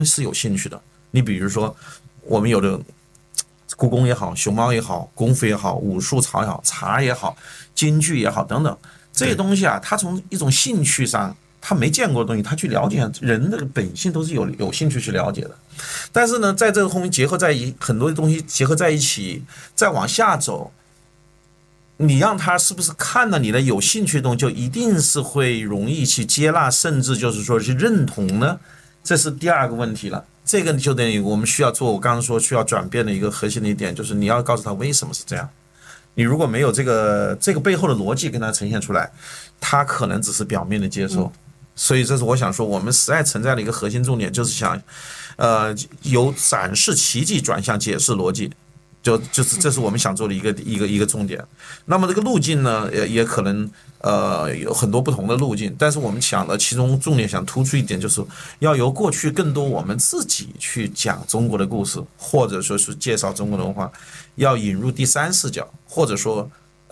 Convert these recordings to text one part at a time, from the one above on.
是有兴趣的。你比如说，我们有的故宫也好，熊猫也好，功夫也好，武术槽也好，茶也好，京剧也好等等，这些东西啊，他从一种兴趣上，他没见过的东西，他去了解，人的本性都是有兴趣去了解的。但是呢，在这个后面结合在很多东西结合在一起，再往下走，你让他是不是看到你的有兴趣的东西，就一定是会容易去接纳，甚至就是说去认同呢？这是第二个问题了。这个就等于我们需要做，我刚刚说需要转变的一个核心的一点，就是你要告诉他为什么是这样。你如果没有这个背后的逻辑跟他呈现出来，他可能只是表面的接受。所以这是我想说，我们实在存在的一个核心重点，就是想，由展示奇迹转向解释逻辑。就是这是我们想做的一个重点。那么这个路径呢，也可能有很多不同的路径，但是我们想的其中重点想突出一点，就是要由过去更多我们自己去讲中国的故事，或者说是介绍中国的文化，要引入第三视角，或者说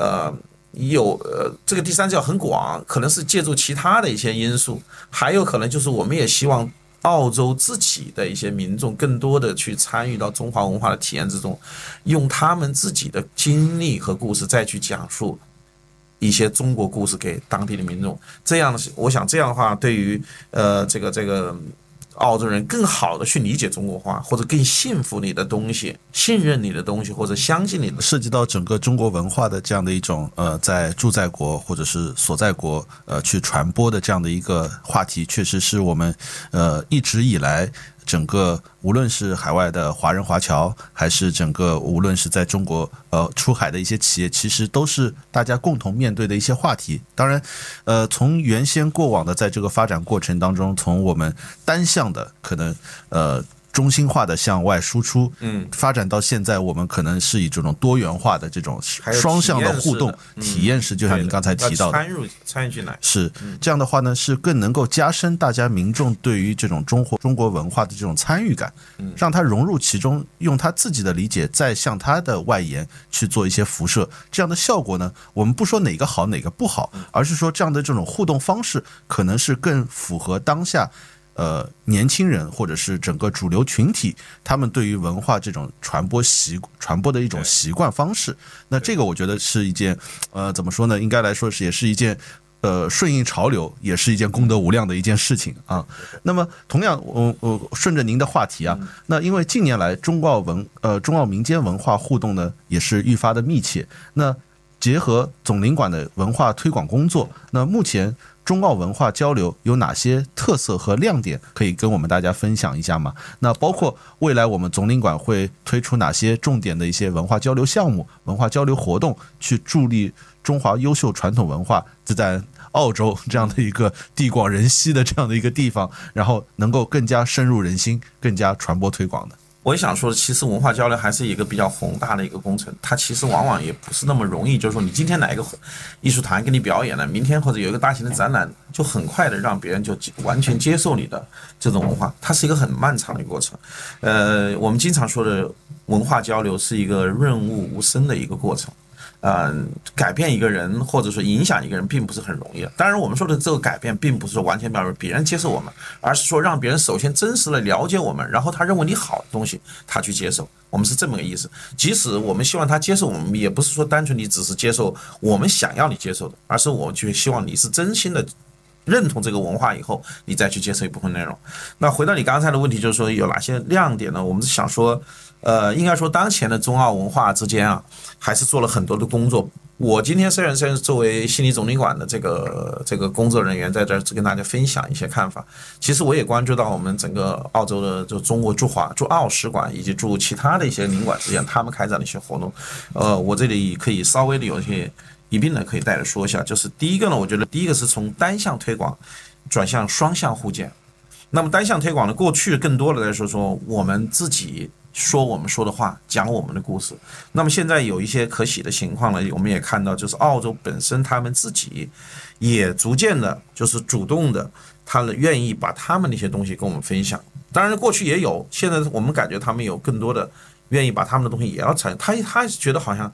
这个第三视角很广，可能是借助其他的一些因素，还有可能就是我们也希望澳洲自己的一些民众更多的去参与到中华文化的体验之中，用他们自己的经历和故事再去讲述一些中国故事给当地的民众。这样的，我想这样的话，对于这个澳洲人更好的去理解中国话，或者更信服你的东西，信任你的东西，或者相信你的， 涉及到整个中国文化的这样的一种在驻在国或者是所在国去传播的这样的一个话题，确实是我们一直以来整个无论是海外的华人华侨，还是整个无论是在中国出海的一些企业，其实都是大家共同面对的一些话题。当然从原先过往的在这个发展过程当中，从我们单向的可能中心化的向外输出，发展到现在，我们可能是以这种多元化的这种双向的互动体验式，就像您刚才提到的， 参与进来， 是这样的话呢，是更能够加深大家民众对于这种中国文化的这种参与感，让他融入其中，用他自己的理解再向他的外延去做一些辐射，这样的效果呢，我们不说哪个好哪个不好，而是说这样的这种互动方式可能是更符合当下年轻人或者是整个主流群体，他们对于文化这种传播的一种习惯方式。那这个我觉得是一件怎么说呢？应该来说也是一件顺应潮流，也是一件功德无量的一件事情啊。那么同样，我顺着您的话题啊，那因为近年来中澳民间文化互动呢也是愈发的密切。那结合总领馆的文化推广工作，那目前中澳文化交流有哪些特色和亮点可以跟我们大家分享一下吗？那包括未来我们总领馆会推出哪些重点的一些文化交流项目、文化交流活动，去助力中华优秀传统文化在澳洲这样的一个地广人稀的这样的一个地方，然后能够更加深入人心，更加传播推广的。 我想说的，其实文化交流还是一个比较宏大的一个工程，它其实往往也不是那么容易。就是说，你今天哪一个艺术团给你表演了，明天或者有一个大型的展览，就很快的让别人就完全接受你的这种文化，它是一个很漫长的一个过程。我们经常说的文化交流是一个润物无声的一个过程。改变一个人或者说影响一个人并不是很容易的。当然我们说的这个改变并不是说完全表示别人接受我们，而是说让别人首先真实的了解我们，然后他认为你好的东西他去接受，我们是这么个意思。即使我们希望他接受我们，也不是说单纯你只是接受我们想要你接受的，而是我就希望你是真心的认同这个文化以后，你再去接受一部分内容。那回到你刚才的问题，就是说有哪些亮点呢？我们是想说应该说当前的中澳文化之间啊，还是做了很多的工作。我今天虽然是作为悉尼总领馆的这个工作人员，在这儿跟大家分享一些看法，其实我也关注到我们整个澳洲的就中国驻澳使馆以及驻其他的一些领馆之间，他们开展的一些活动。我这里可以稍微的有一些一并的可以带着说一下。就是第一个呢，我觉得第一个是从单向推广转向双向互鉴。那么单向推广呢，过去更多的来说我们自己说我们说的话，讲我们的故事。那么现在有一些可喜的情况呢，我们也看到，就是澳洲本身他们自己也逐渐的，就是主动的，他们愿意把他们的一些东西跟我们分享。当然过去也有，现在我们感觉他们有更多的愿意把他们的东西也要参与。他觉得好像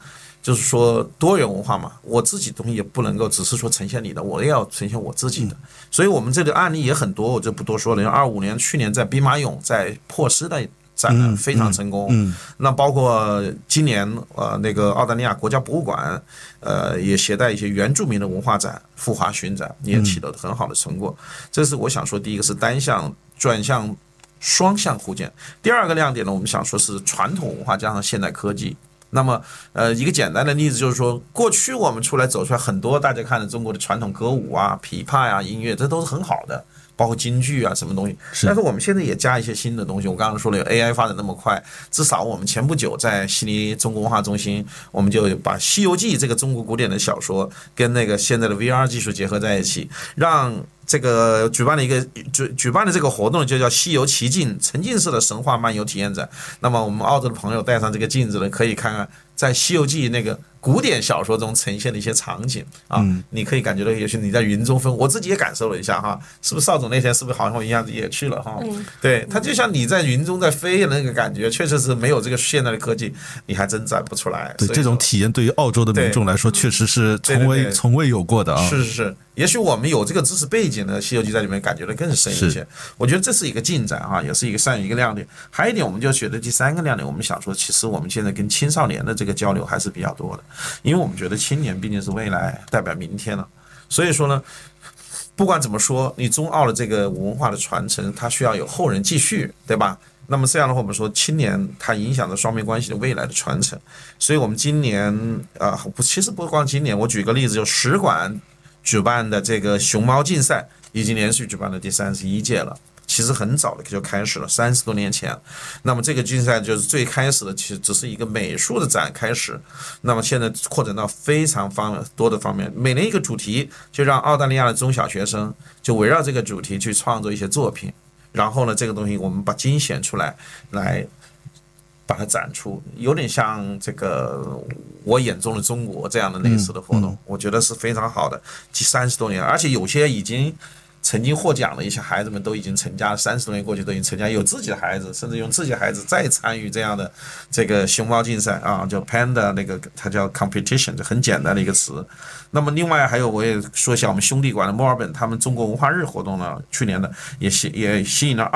就是说多元文化嘛，我自己东西也不能够只是说呈现你的，我也要呈现我自己的。所以我们这个案例也很多，我就不多说了。25年去年在兵马俑在珀斯的展览非常成功，那包括今年那个澳大利亚国家博物馆也携带一些原住民的文化展赴华巡展，也取得很好的成果。这是我想说，第一个是单向转向双向互鉴，第二个亮点呢，我们想说是传统文化加上现代科技。那么，一个简单的例子就是说，过去我们走出来很多大家看的中国的传统歌舞啊、琵琶呀、音乐，这都是很好的，包括京剧啊什么东西。但是我们现在也加一些新的东西。我刚刚说了，有 AI 发展那么快，至少我们前不久在悉尼中国文化中心，我们就把《西游记》这个中国古典的小说跟那个现在的 VR 技术结合在一起，让这个举办的这个活动就叫西游奇境沉浸式的神话漫游体验展。那么我们澳洲的朋友带上这个镜子呢，可以看看在西游记那个古典小说中呈现的一些场景啊，你可以感觉到也许你在云中飞，我自己也感受了一下哈，是不是邵总那天是不是好像一样也去了哈？对，他就像你在云中在飞的那个感觉，确实是没有这个现在的科技，你还真展不出来。 对，这种体验对于澳洲的民众来说，确实是从未有过的啊。 是。也许我们有这个知识背景呢，《西游记》在里面感觉的更深一些。我觉得这是一个进展啊，也是一个善于一个亮点。还有一点，我们就觉得第三个亮点，我们想说，其实我们现在跟青少年的这个交流还是比较多的，因为我们觉得青年毕竟是未来，代表明天了。所以说呢，不管怎么说，你中澳的这个文化的传承，它需要有后人继续，对吧？那么这样的话，我们说青年它影响着双边关系的未来的传承。所以我们今年其实不光今年，我举个例子，就使馆举办的这个熊猫竞赛已经连续举办了第31届了，其实很早的就开始了，30多年前。那么这个竞赛就是最开始的，其实只是一个美术的展开始，那么现在扩展到非常多的方面，每年一个主题，就让澳大利亚的中小学生就围绕这个主题去创作一些作品，然后呢，这个东西我们把精选出来，来把它展出，有点像这个我眼中的中国这样的类似的活动，我觉得是非常好的。30多年，而且有些已经曾经获奖的一些孩子们都已经成家了，30多年过去都已经成家，有自己的孩子，甚至用自己的孩子再参与这样的这个熊猫竞赛啊，叫 Panda 那个，它叫 competition， 很简单的一个词。那么另外还有，我也说一下我们兄弟馆的墨尔本，他们中国文化日活动呢，去年的也吸引了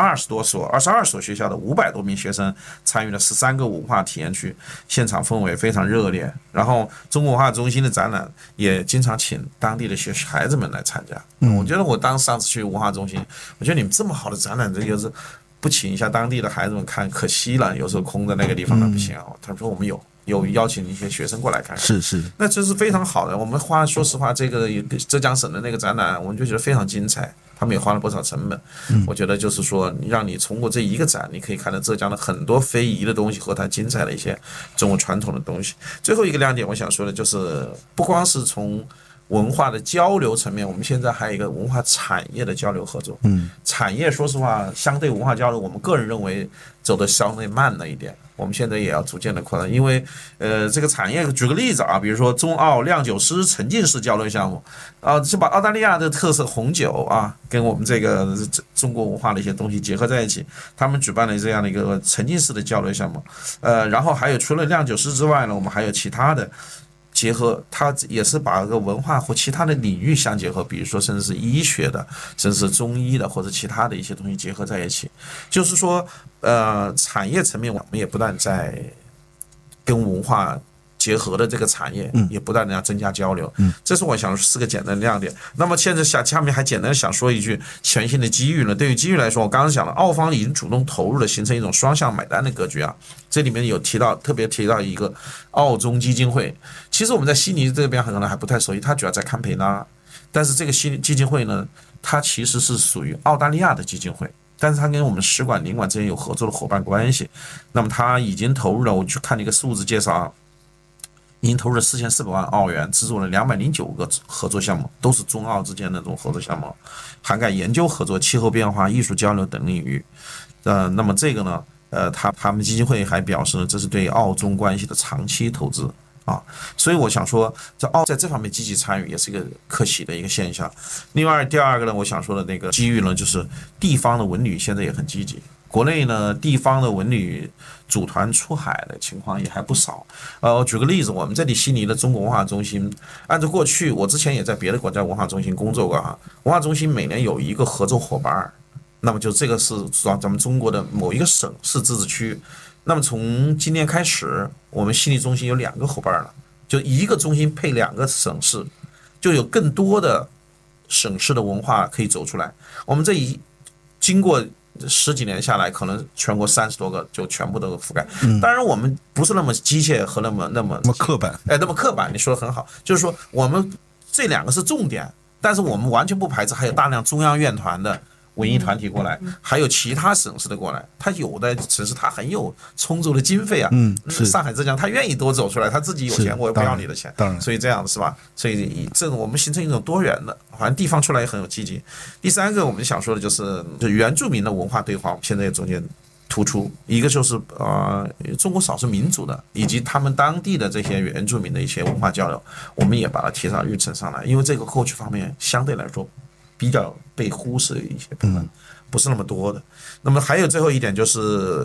22所学校的500多名学生参与了13个文化体验区，现场氛围非常热烈。然后中国文化中心的展览也经常请当地的孩子们来参加。我觉得我上次去文化中心，我觉得你们这么好的展览，这就是不请一下当地的孩子们看，可惜了。有时候空在那个地方不行啊。他说我们有邀请一些学生过来看， 是， 那这是非常好的。我们说实话，这个浙江省的那个展览，我们就觉得非常精彩，他们也花了不少成本。我觉得就是说，让你通过这一个展，你可以看到浙江的很多非遗的东西和它精彩的一些中国传统的东西。最后一个亮点，我想说的就是，不光是从文化的交流层面，我们现在还有一个文化产业的交流合作。产业说实话，相对文化交流，我们个人认为走得相对慢了一点。我们现在也要逐渐的扩大，因为这个产业，举个例子啊，比如说中澳酿酒师沉浸式交流项目啊，就把澳大利亚的特色红酒啊，跟我们这个中国文化的一些东西结合在一起，他们举办了这样的一个沉浸式的交流项目。然后还有除了酿酒师之外呢，我们还有其他的结合，它也是把个文化或其他的领域相结合，比如说甚至是医学的，甚至是中医的，或者其他的一些东西结合在一起。就是说，产业层面我们也不断在跟文化结合的这个产业，也不断的要增加交流。这是我想4个简单的亮点。那么现在下面还简单想说一句全新的机遇呢。对于机遇来说，我刚刚讲了，澳方已经主动投入了，形成一种双向买单的格局啊。这里面有特别提到一个澳中基金会。其实我们在悉尼这边可能还不太熟悉，它主要在堪培拉，但是这个基金会呢，它其实是属于澳大利亚的基金会。但是它跟我们使馆、领馆之间有合作的伙伴关系，那么它已经投入了，我去看了一个数字介绍啊，已经投入了4400万澳元，资助了209个合作项目，都是中澳之间的这种合作项目，涵盖研究合作、气候变化、艺术交流等领域。那么这个呢，他们基金会还表示呢，这是对澳中关系的长期投资。所以我想说，在这方面积极参与也是一个可喜的一个现象。另外，第二个呢，我想说的那个机遇呢，就是地方的文旅现在也很积极。 国内呢地方的文旅组团出海的情况也还不少。举个例子，我们这里悉尼的中国文化中心，按照过去我之前也在别的国家文化中心工作过哈，文化中心每年有一个合作伙伴，那么就这个是咱们中国的某一个省市自治区。那么从今年开始，我们悉尼中心有2个伙伴了，就一个中心配2个省市，就有更多的省市的文化可以走出来。我们经过10几年下来，可能全国30多个就全部都覆盖。当然我们不是那么机械和那么刻板， 那么刻板，你说的很好，就是说我们这2个是重点，但是我们完全不排斥还有大量中央院团的文艺团体过来，还有其他省市的过来。他有的城市他很有充足的经费啊，上海浙江他愿意多走出来，他自己有钱，我也不要你的钱， 当然， 所以这样是吧？所以这种我们形成一种多元的，好像地方出来也很有积极。第3个我们想说的就是原住民的文化对话，我们现在也逐渐突出。一个就是中国少数民族的以及他们当地的这些原住民的一些文化交流，我们也把它提上日程上来，因为这个过去方面相对来说比较被忽视的一些部分，不是那么多的。那么还有最后一点就是，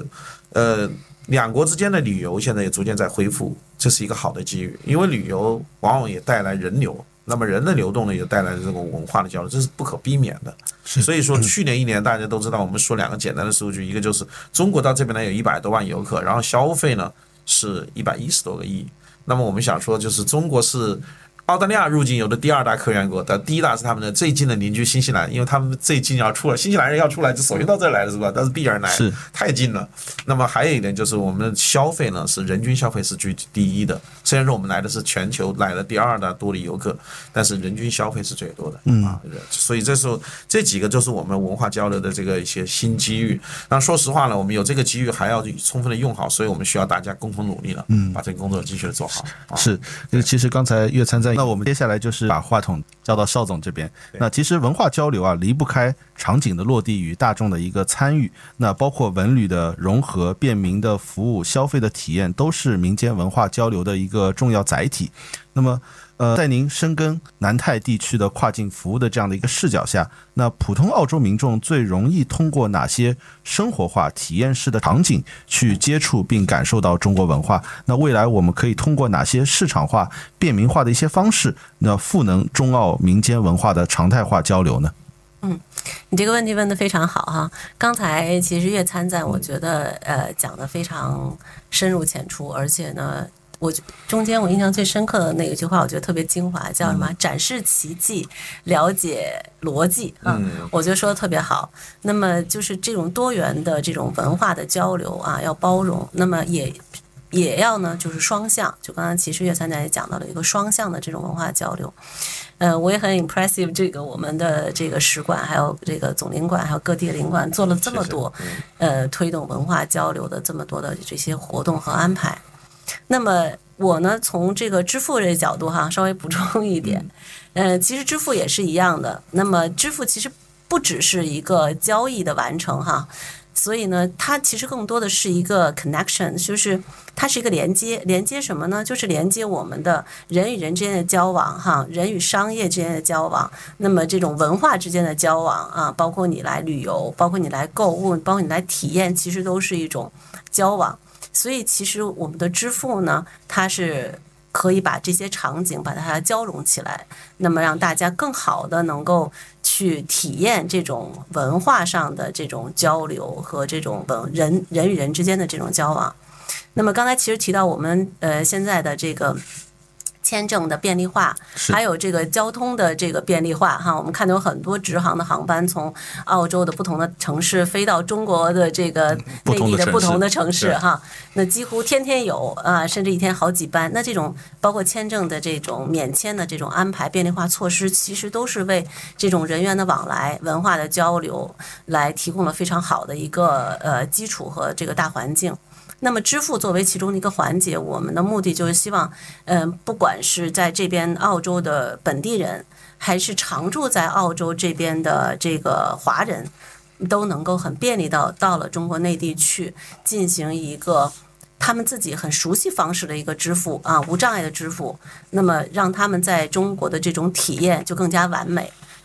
两国之间的旅游现在也逐渐在恢复，这是一个好的机遇，因为旅游往往也带来人流，那么人的流动呢也带来这种文化的交流，这是不可避免的。所以说去年1年大家都知道，我们说2个简单的数据，一个就是中国到这边来有100多万游客，然后消费呢是110多个亿。那么我们想说就是中国是澳大利亚入境游的第2大客源国，但第1大是他们的最近的邻居新西兰，因为他们最近要出来，新西兰人要出来就首先到这儿来了是吧？但是必然来，太近了。那么还有一点就是我们的消费呢是人均消费是居第1的，虽然说我们来的是全球来的第2大多的游客，但是人均消费是最多的所以这时候这几个就是我们文化交流的这个一些新机遇。那说实话呢，我们有这个机遇还要充分的用好，所以我们需要大家共同努力了，把这个工作继续的做好。 是，其实刚才岳参在。那我们接下来就是把话筒交到邵总这边。那其实文化交流啊，离不开场景的落地与大众的一个参与。那包括文旅的融合、便民的服务、消费的体验，都是民间文化交流的一个重要载体。那么在您深耕南太地区的跨境服务的这样的一个视角下，那普通澳洲民众最容易通过哪些生活化体验式的场景去接触并感受到中国文化？那未来我们可以通过哪些市场化、便民化的一些方式，那赋能中澳民间文化的常态化交流呢？ 你这个问题问得非常好哈。刚才其实岳参赞我觉得讲得非常深入浅出，而且呢中间我印象最深刻的那一句话，我觉得特别精华，叫什么？展示奇迹，了解逻辑啊！我觉得说的特别好。那么就是这种多元的这种文化的交流啊，要包容，那么也要呢，就是双向。就刚才其实岳参赞也讲到了一个双向的这种文化交流。我也很 impressive 这个我们的这个使馆，还有这个总领馆，还有各地的领馆做了这么多推动文化交流的这么多的这些活动和安排。那么我呢，从这个支付这个角度哈，稍微补充一点，其实支付也是一样的。那么支付其实不只是一个交易的完成哈，所以呢，它其实更多的是一个 connection， 就是它是一个连接。连接什么呢？就是连接我们的人与人之间的交往哈，人与商业之间的交往，那么这种文化之间的交往啊，包括你来旅游，包括你来购物，包括你来体验，其实都是一种交往。所以其实我们的支付呢，它是可以把这些场景把它交融起来，那么让大家更好的能够去体验这种文化上的这种交流和这种人与人之间的这种交往。那么刚才其实提到我们现在的这个签证的便利化，还有这个交通的这个便利化哈，我们看到有很多直航的航班从澳洲的不同的城市飞到中国的这个内地的不同的城市哈，那几乎天天有啊，甚至一天好几班。那这种包括签证的这种免签的这种安排便利化措施，其实都是为这种人员的往来、文化的交流来提供了非常好的一个基础和这个大环境。那么支付作为其中的一个环节，我们的目的就是希望，不管是在这边澳洲的本地人，还是常住在澳洲这边的这个华人，都能够很便利到了中国内地去进行一个他们自己很熟悉方式的一个支付啊，无障碍的支付，那么让他们在中国的这种体验就更加完美。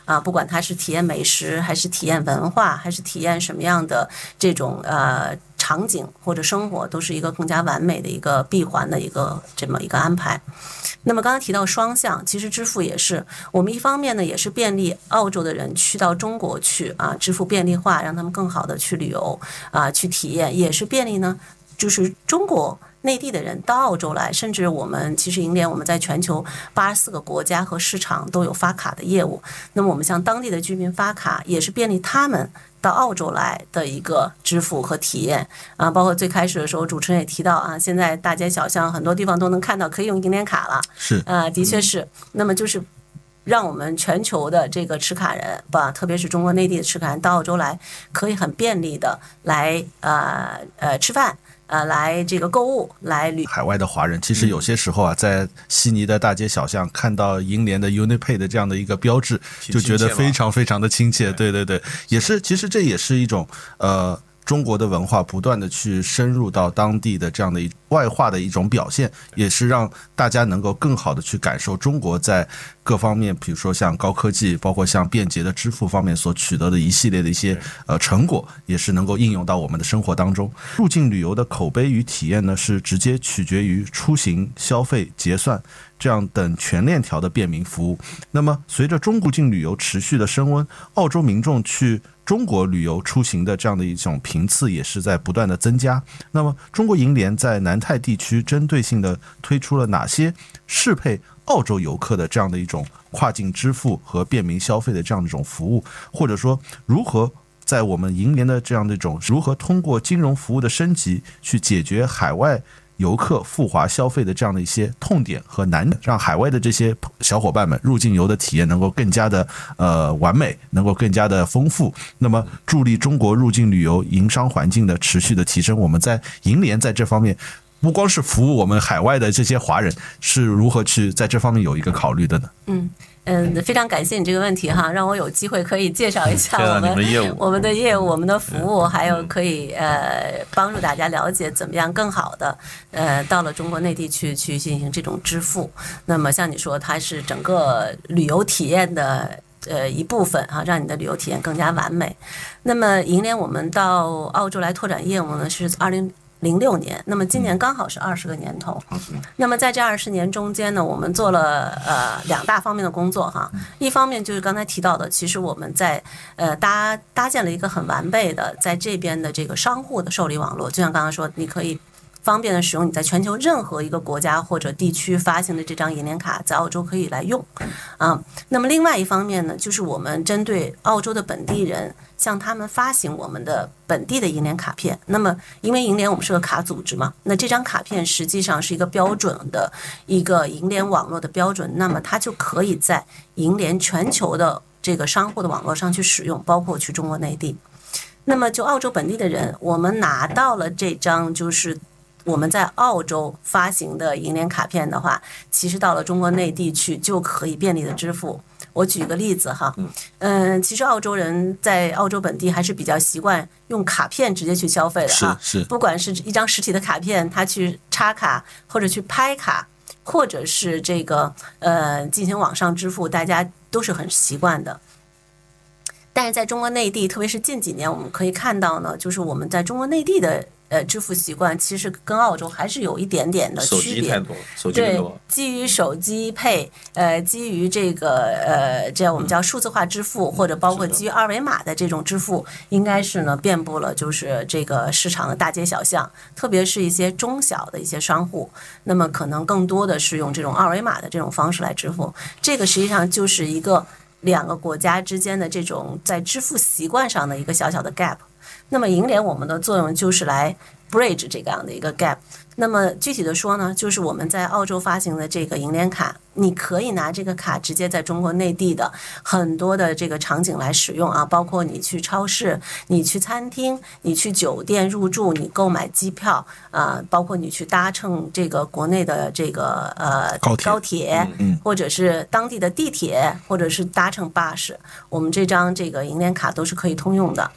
啊，不管它是体验美食，还是体验文化，还是体验什么样的这种场景或者生活，都是一个更加完美的一个闭环的这么一个安排。那么刚才提到双向，其实支付也是我们一方面呢，也是便利澳洲的人去到中国去啊，支付便利化，让他们更好的去旅游啊，去体验，也是便利呢，就是中国内地的人到澳洲来，甚至我们其实银联我们在全球84个国家和市场都有发卡的业务。那么我们向当地的居民发卡，也是便利他们到澳洲来的一个支付和体验啊。包括最开始的时候，主持人也提到啊，现在大街小巷很多地方都能看到可以用银联卡了， 是的确是。那么就是让我们全球的这个持卡人吧，特别是中国内地的持卡人到澳洲来，可以很便利的来吃饭。来这个购物，来海外的华人，其实有些时候啊，在悉尼的大街小巷看到银联的 UniPay 的这样的一个标志，就觉得非常非常的亲切。对对对，也是，其实这也是一种中国的文化不断的去深入到当地的这样的外化的一种表现，也是让大家能够更好的去感受中国在各方面，比如说像高科技，包括像便捷的支付方面所取得的一系列的一些成果，也是能够应用到我们的生活当中。入境旅游的口碑与体验呢，是直接取决于出行、消费、结算这样等全链条的便民服务。那么随着中国境旅游持续的升温，澳洲民众去中国旅游出行的这样的一种频次也是在不断的增加。那么中国银联在南太地区针对性的推出了哪些适配澳洲游客的这样的一种跨境支付和便民消费的这样的一种服务，或者说如何在我们银联的这样的一种如何通过金融服务的升级去解决海外游客赴华消费的这样的一些痛点和难点，让海外的这些小伙伴们入境游的体验能够更加的完美，能够更加的丰富，那么助力中国入境旅游营商环境的持续的提升。我们在银联在这方面不光是服务我们海外的这些华人，是如何去在这方面有一个考虑的呢？ 非常感谢你这个问题哈，让我有机会可以介绍一下我们的业务、我们的服务，还有可以帮助大家了解怎么样更好的到了中国内地去进行这种支付。那么像你说，它是整个旅游体验的一部分哈，让你的旅游体验更加完美。那么银联我们到澳洲来拓展业务呢，是2006年，那么今年刚好是20个年头。那么在这20年中间呢，我们做了2大方面的工作哈。一方面就是刚才提到的，其实我们在搭建了一个很完备的在这边的这个商户的受理网络，就像刚刚说，你可以方便的使用你在全球任何一个国家或者地区发行的这张银联卡，在澳洲可以来用啊。那么另外一方面呢，就是我们针对澳洲的本地人，向他们发行我们的本地的银联卡片。那么因为银联我们是个卡组织嘛，那这张卡片实际上是一个标准的一个银联网络的标准，那么它就可以在银联全球的这个商户的网络上去使用，包括去中国内地。那么就澳洲本地的人，我们拿到了这张就是我们在澳洲发行的银联卡片的话，其实到了中国内地去就可以便利的支付。我举个例子哈，其实澳洲人在澳洲本地还是比较习惯用卡片直接去消费的哈， 是不管是一张实体的卡片，他去插卡或者去拍卡，或者是这个进行网上支付，大家都是很习惯的。但是在中国内地，特别是近几年，我们可以看到呢，就是我们在中国内地的支付习惯，其实跟澳洲还是有一点点的区别。对，基于手机配，基于这个这样我们叫数字化支付，或者包括基于二维码的这种支付，应该是呢遍布了就是这个市场的大街小巷，特别是一些中小的一些商户，那么可能更多的是用这种二维码的这种方式来支付。这个实际上就是一个2个国家之间的这种在支付习惯上的一个小小的 gap。那么银联我们的作用就是来 bridge 这样的一个 gap。那么具体的说呢，就是我们在澳洲发行的这个银联卡，你可以拿这个卡直接在中国内地的很多的这个场景来使用啊，包括你去超市、你去餐厅、你去酒店入住、你购买机票啊，包括你去搭乘这个国内的这个高铁，或者是当地的地铁，或者是搭乘巴士，我们这张这个银联卡都是可以通用的。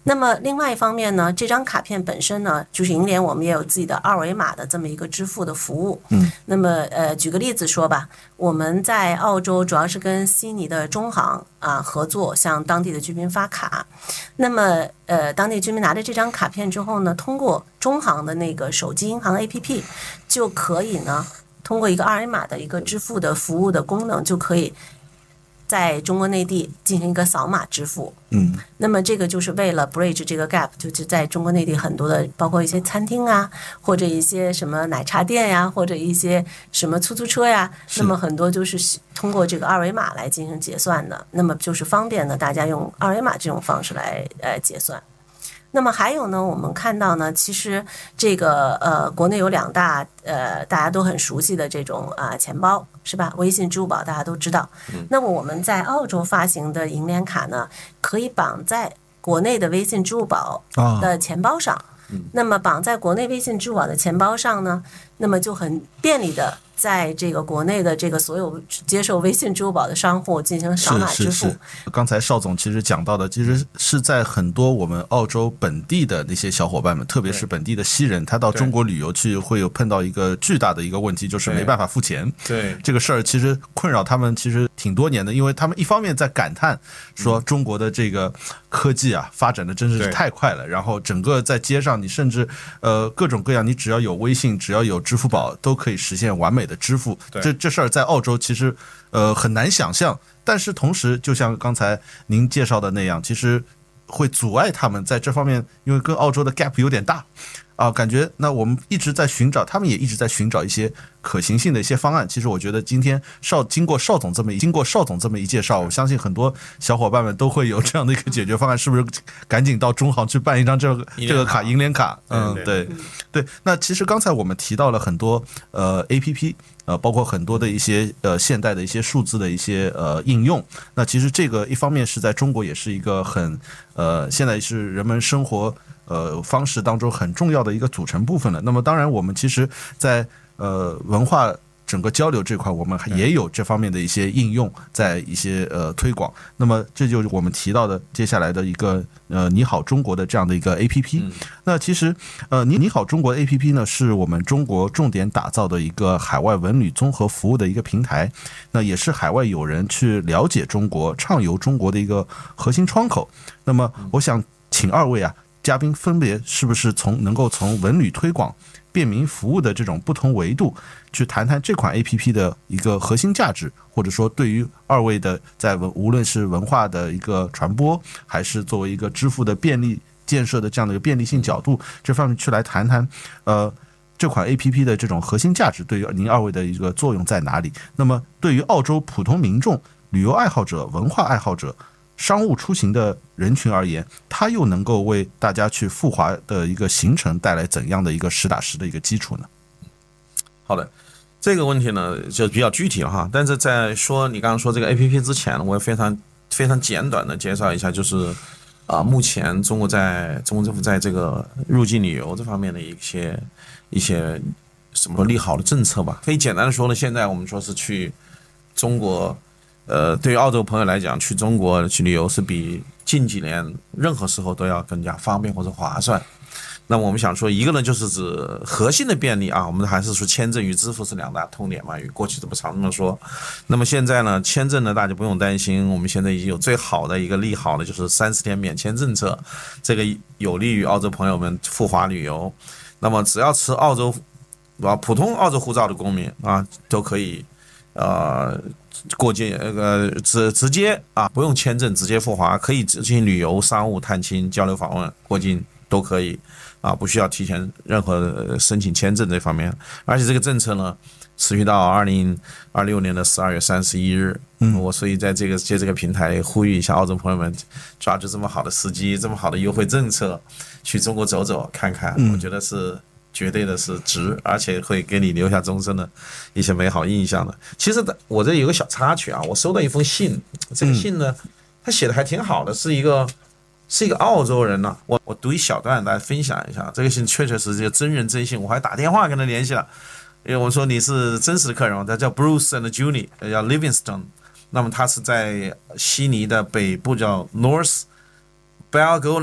那么另外一方面呢，这张卡片本身呢，就是银联我们也有自己的二维码的这么一个支付的服务。那么举个例子说吧，我们在澳洲主要是跟悉尼的中行合作，向当地的居民发卡。那么当地居民拿着这张卡片之后呢，通过中行的那个手机银行 APP 就可以呢，通过一个二维码的一个支付的服务的功能，就可以在中国内地进行一个扫码支付。那么这个就是为了 bridge 这个 gap， 就是在中国内地很多的，包括一些餐厅啊，或者一些什么奶茶店呀，或者一些什么出租车呀，那么很多就是通过这个二维码来进行结算的，那么就是方便呢大家用二维码这种方式来结算。那么还有呢，我们看到呢，其实这个国内有2大大家都很熟悉的这种钱包，是吧？微信、支付宝大家都知道。那么我们在澳洲发行的银联卡呢，可以绑在国内的微信、支付宝的钱包上。那么绑在国内微信、支付宝的钱包上呢，那么就很便利的在这个国内的这个所有接受微信、支付宝的商户进行扫码支付。 是刚才邵总其实讲到的，其实是在很多我们澳洲本地的那些小伙伴们，特别是本地的西人，他到中国旅游去会有碰到一个巨大的一个问题，就是没办法付钱。 对这个事儿其实困扰他们其实挺多年的，因为他们一方面在感叹说中国的这个科技发展的真是太快了，然后整个在街上你甚至各种各样，你只要有微信，只要有支付宝，都可以实现完美的支付。这事儿在澳洲其实很难想象，但是同时就像刚才您介绍的那样，其实会阻碍他们在这方面，因为跟澳洲的 gap 有点大感觉那我们一直在寻找，他们也一直在寻找一些可行性的一些方案。其实我觉得今天经过邵总这么一介绍，我相信很多小伙伴们都会有这样的一个解决方案，是不是赶紧到中行去办一张这个卡，银联卡？对。那其实刚才我们提到了很多APP，包括很多的一些现代的一些数字的一些应用。那其实这个一方面是在中国也是一个很现在是人们生活方式当中很重要的一个组成部分了。那么当然我们其实在文化整个交流这块，我们也有这方面的一些应用，在一些推广。那么这就是我们提到的接下来的一个你好中国的这样的一个 APP。那其实你好中国 APP 呢，是我们中国重点打造的一个海外文旅综合服务的一个平台，那也是海外友人去了解中国、畅游中国的一个核心窗口。那么我想请二位嘉宾分别是不是能够从文旅推广、便民服务的这种不同维度去谈谈这款 APP 的一个核心价值，或者说对于二位的在无论是文化的一个传播，还是作为一个支付的便利建设的这样的一个便利性角度，这方面去来谈谈这款 APP 的这种核心价值对于您二位的一个作用在哪里？那么对于澳洲普通民众、旅游爱好者、文化爱好者、商务出行的人群而言，它又能够为大家去赴华的一个行程带来怎样的一个实打实的一个基础呢？ 好的，这个问题呢就比较具体了哈。但是在说你刚刚说这个 APP 之前，我也非常简短的介绍一下，就是目前中国政府在这个入境旅游这方面的一些什么利好的政策吧。可以简单的说呢，现在我们说是去中国。对于澳洲朋友来讲，去中国去旅游是比近几年任何时候都要更加方便或者划算。那么我们想说，一个呢就是指核心的便利我们还是说签证与支付是2大痛点嘛，与过去这么常这么说。那么现在呢，签证呢大家不用担心，我们现在已经有最好的一个利好的就是30天免签政策，这个有利于澳洲朋友们赴华旅游。那么只要持普通澳洲护照的公民都可以过境直接不用签证直接赴华，可以进行旅游、商务、探亲、交流访问、过境都可以不需要提前任何申请签证这方面。而且这个政策呢持续到2026年的12月31日。我所以在借这个平台呼吁一下澳洲朋友们，抓住这么好的时机、这么好的优惠政策，去中国走走看看，我觉得是绝对的是值，而且会给你留下终身的一些美好印象的。其实我这有个小插曲我收到一封信，这个信呢，他写的还挺好的，是一个澳洲人呢。我读一小段来分享一下，这个信确确实实真人真信，我还打电话跟他联系了，因为我说你是真实的客人，他叫 Bruce and Julie， 叫 Livingston。那么他是在悉尼的北部叫 North Balgona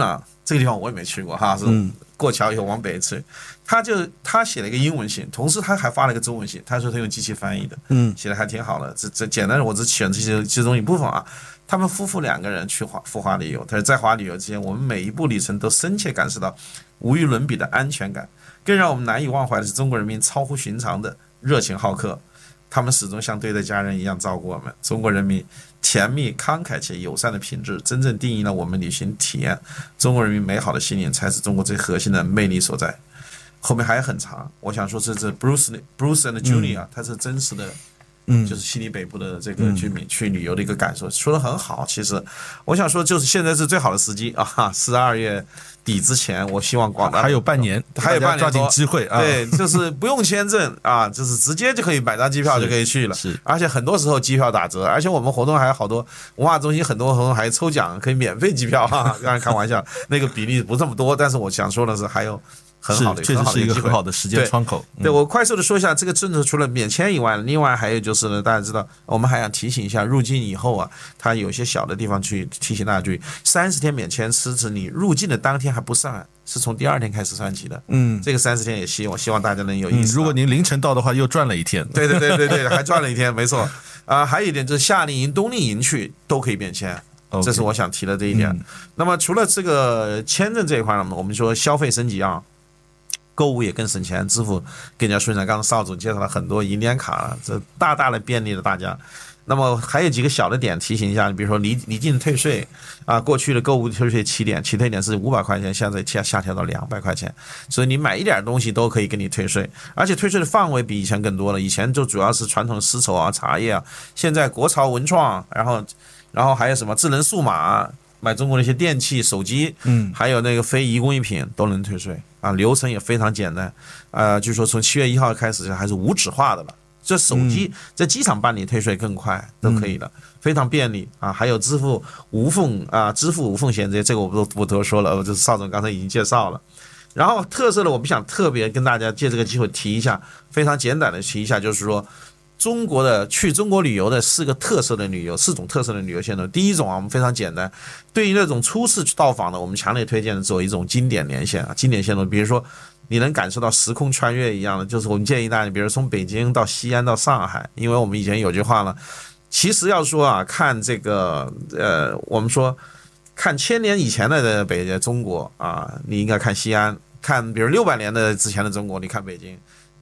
这个地方我也没去过哈，是过桥以后往北去。他写了一个英文信，同时他还发了一个中文信，他说他用机器翻译的，写的还挺好的。这简单的我只选这其中一部分啊。他们夫妇2个人去赴华旅游，他说在华旅游之前，我们每一步旅程都深切感受到无与伦比的安全感，更让我们难以忘怀的是中国人民超乎寻常的热情好客，他们始终像对待家人一样照顾我们。中国人民甜蜜慷慨且友善的品质真正定义了我们旅行体验，中国人民美好的心灵才是中国最核心的魅力所在。后面还很长，我想说这是 Bruce and Julia，他是真实的就是悉尼北部的这个居民去旅游的一个感受，说得很好。其实我想说，就是现在是最好的时机啊，12月底之前，我希望广大还有半年，抓紧机会啊！ 对，就是不用签证啊，就是直接就可以买张机票就可以去了。 是， 而且很多时候机票打折，而且我们活动还有好多文化中心很多活动还抽奖，可以免费机票啊！当然开玩笑，那个比例不这么多，但是我想说的是还有。很好的， 确实是一个很好的时间窗口。 对，我快速的说一下，这个政策除了免签以外，另外还有就是呢，大家知道，我们还想提醒一下，入境以后啊，它有些小的地方去提醒大家注意，30天免签是指你入境的当天还不算，是从第2天开始算起的。这个30天也希望大家能有意思。 如果您凌晨到的话，又赚了1天。 对，还赚了1天，没错。还有一点就是夏令营、冬令营去都可以免签。这是我想提的这一点。那么除了这个签证这一块呢，我们说消费升级啊。购物也更省钱，支付更加顺畅。刚刚邵总介绍了很多银联卡，这大大的便利了大家。那么还有几个小的点提醒一下，比如说离境退税啊，过去的购物退税起退点是500块钱，现在下调到200块钱，所以你买一点东西都可以给你退税，而且退税的范围比以前更多了。以前就主要是传统的丝绸啊、茶叶啊，现在国潮文创，然后还有什么智能数码。买中国的一些电器、手机，还有那个非遗工艺品都能退税啊，流程也非常简单，据说从7月1号开始还是无纸化的了。这手机在机场办理退税更快，都可以了，非常便利啊。还有支付无缝衔接，这个我不多说了，就是邵总刚才已经介绍了。然后特色的，我们想特别跟大家借这个机会提一下，非常简短的提一下，就是说。去中国旅游的4种特色的旅游线路。第一种啊，我们非常简单，对于那种初次去到访的，我们强烈推荐做一种经典连线啊，经典线路，比如说你能感受到时空穿越一样的，就是我们建议大家，比如从北京到西安到上海，因为我们以前有句话呢，其实要说啊，看这个我们说看1000年以前的中国啊，你应该看西安；看比如600年之前的中国，你看北京。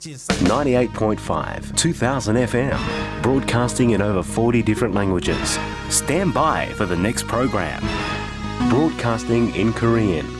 98.5, 2000 FM, broadcasting in over 40 different languages. Stand by for the next program. Broadcasting in Korean.